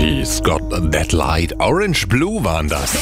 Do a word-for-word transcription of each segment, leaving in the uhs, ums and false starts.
She's got that light. Orange Blue waren das.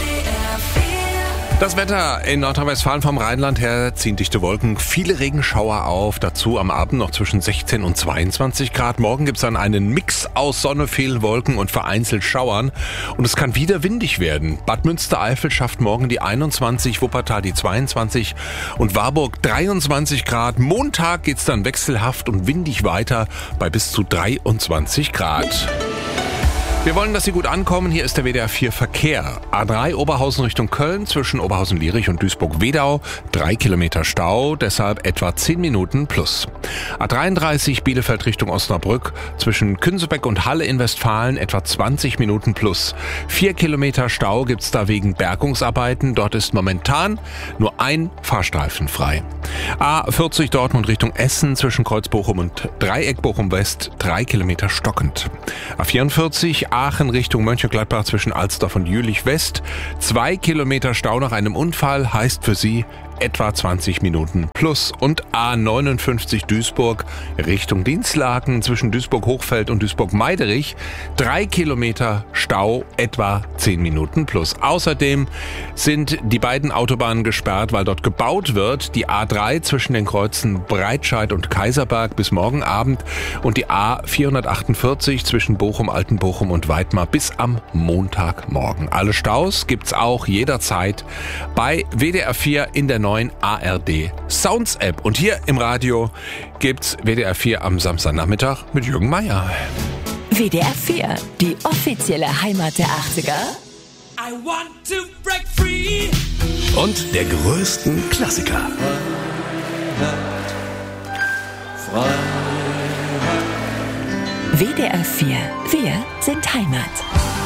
Das Wetter in Nordrhein-Westfalen vom Rheinland her ziehen dichte Wolken, viele Regenschauer auf, dazu am Abend noch zwischen sechzehn und zweiundzwanzig Grad. Morgen gibt's dann einen Mix aus Sonne, vielen Wolken und vereinzelt Schauern. Und es kann wieder windig werden. Bad Münstereifel schafft morgen die einundzwanzig, Wuppertal die zweiundzwanzig und Warburg dreiundzwanzig Grad. Montag geht's dann wechselhaft und windig weiter bei bis zu dreiundzwanzig Grad. Wir wollen, dass Sie gut ankommen. Hier ist der W D R vier Verkehr. A drei Oberhausen Richtung Köln zwischen Oberhausen-Lierich und Duisburg-Wedau. Drei Kilometer Stau, deshalb etwa zehn Minuten plus. A dreiunddreißig Bielefeld Richtung Osnabrück zwischen Künsebeck und Halle in Westfalen etwa zwanzig Minuten plus. Vier Kilometer Stau gibt's da wegen Bergungsarbeiten. Dort ist momentan nur ein Fahrstreifen frei. A vierzig Dortmund Richtung Essen zwischen Kreuzbochum und Dreieck Bochum-West. Drei Kilometer stockend. A vierundvierzig Aachen Richtung Mönchengladbach zwischen Alsdorf und Jülich-West. Zwei Kilometer Stau nach einem Unfall heißt für Sie etwa zwanzig Minuten plus. Und A neunundfünfzig Duisburg Richtung Dinslaken zwischen Duisburg-Hochfeld und Duisburg-Meiderich. Drei Kilometer Stau, etwa zehn Minuten plus. Außerdem sind die beiden Autobahnen gesperrt, weil dort gebaut wird. Die A drei zwischen den Kreuzen Breitscheid und Kaiserberg bis morgen Abend und die A vierhundertachtundvierzig zwischen Bochum, Altenbochum und Weidmar bis am Montagmorgen. Alle Staus gibt's auch jederzeit bei W D R vier in der neuen A R D Sounds App. Und hier im Radio gibt's W D R vier am Samstagnachmittag mit Jürgen Meier. W D R vier, die offizielle Heimat der achtziger. I want to break free. Und der größten Klassiker. W D R vier, wir sind Heimat.